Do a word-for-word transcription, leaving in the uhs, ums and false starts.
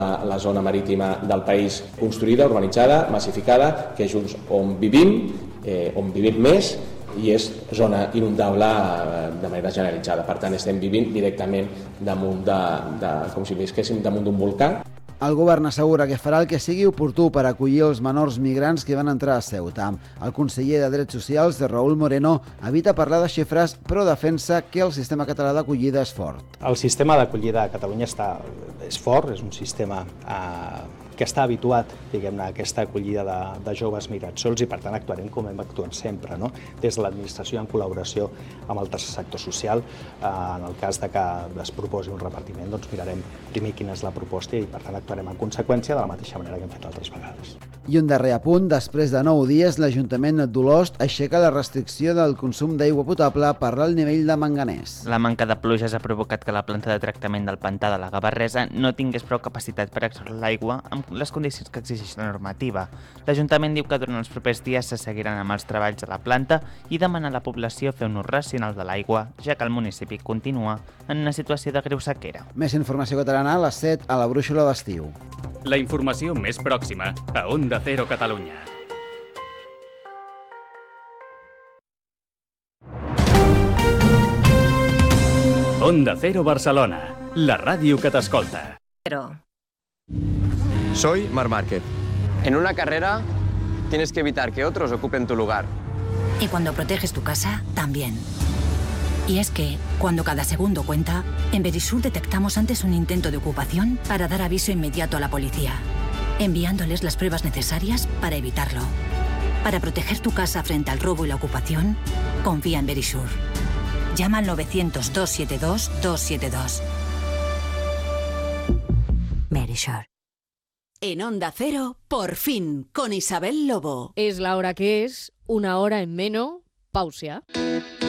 la zona marítima del país construïda, urbanitzada, massificada, que és on vivim, eh, on vivim més, i és zona inundable de manera generalitzada. Per tant, estem vivint directament damunt de, de com si visquéssim damunt d'un volcà. El govern assegura que farà el que sigui oportú per acollir els menors migrants que van entrar a Ceuta. El conseller de Drets Socials, Raúl Moreno, evita parlar de xifres, però defensa que el sistema català d'acollida és fort. El sistema d'acollida a Catalunya està, és fort, és un sistema eh, que està habituat, diguem-ne, a aquesta acollida de, de joves migrats sols, i per tant actuarem com hem actuat sempre, no? Des de l'administració en col·laboració amb el tercer sector social. Eh, en el cas de que es proposi un repartiment, doncs mirarem primer quina és la proposta i per tant actuarem en conseqüència de la mateixa manera que hem fet altres vegades. I un darrer apunt, després de nou dies, l'Ajuntament d'Olost aixeca la restricció del consum d'aigua potable per l'alt nivell de manganès. La manca de pluges ha provocat que la planta de tractament del pantà de la Gavarresa no tingués prou capacitat per extreure l'aigua amb les condicions que exigeix la normativa. L'Ajuntament diu que durant els propers dies se seguiran amb els treballs a la planta i demana a la població fer un ús racional de l'aigua, ja que el municipi continua en una situació de greu sequera. Més informació catalana a les set a la Brúixola d'Estiu. La informació més pròxima a Onda Cero Catalunya. Onda Cero Barcelona, la ràdio que t'escolta. Soy Marc Márquez. En una carrera tienes que evitar que otros ocupen tu lugar. Y cuando proteges tu casa, también. Y es que, cuando cada segundo cuenta, en Verisur detectamos antes un intento de ocupación para dar aviso inmediato a la policía, enviándoles las pruebas necesarias para evitarlo. Para proteger tu casa frente al robo y la ocupación, confía en Verisur. Llama al novecientos, dos siete dos, dos siete dos. Verisur. En Onda Cero, por fin, con Isabel Lobo. Es la hora que es, una hora en menos, pausa.